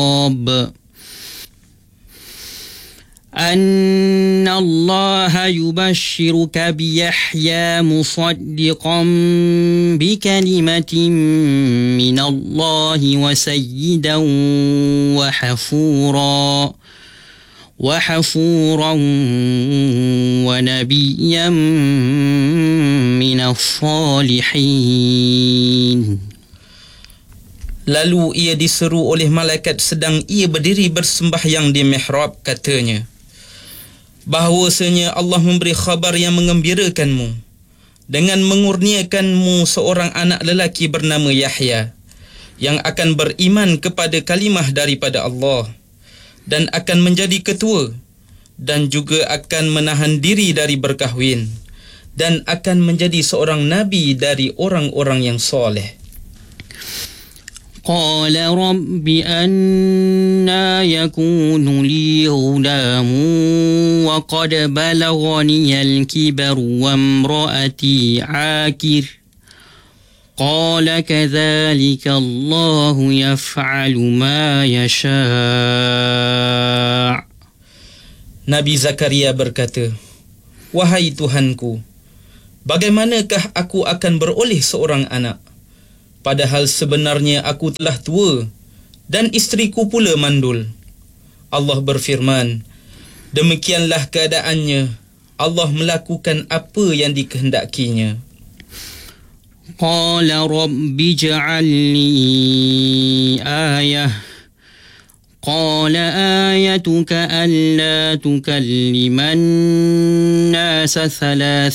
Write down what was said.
أن الله يبشرك بيحيى مصدقا بكلمة من الله وسيدا وحفورا ونبيا من الصالحين. Lalu ia diseru oleh malaikat sedang ia berdiri bersembahyang di mihrab, katanya, bahawasanya Allah memberi khabar yang mengembirakanmu dengan mengurniakanmu seorang anak lelaki bernama Yahya yang akan beriman kepada kalimah daripada Allah dan akan menjadi ketua dan juga akan menahan diri dari berkahwin dan akan menjadi seorang nabi dari orang-orang yang soleh. قال رب أنى يكون لي غلام وقد بلغني الكبر وامرأتي عاكر قال كذلك الله يفعل ما يشاء. Nabi Zakaria berkata, wahai Tuhanku, bagaimanakah aku akan beroleh seorang anak? Padahal sebenarnya aku telah tua dan isteriku pula mandul. Allah berfirman, demikianlah keadaannya, Allah melakukan apa yang dikehendakinya. Qala rabbi ij'al li ayah. Qala ayatuka alla tukalliman nasa